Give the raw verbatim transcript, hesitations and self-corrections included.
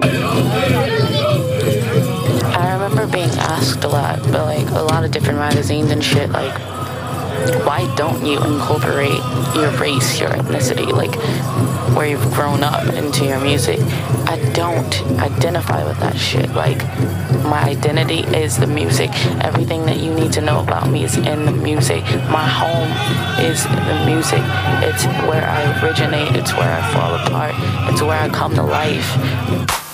I remember being asked a lot, but like a lot of different magazines and shit, like, why don't you incorporate your race, your ethnicity, like where you've grown up into your music? I don't identify with that shit. Like, my identity is the music. Everything that you need to know about me is in the music. My home is the music. It's where I originate. It's where I fall apart. It's where I come to life.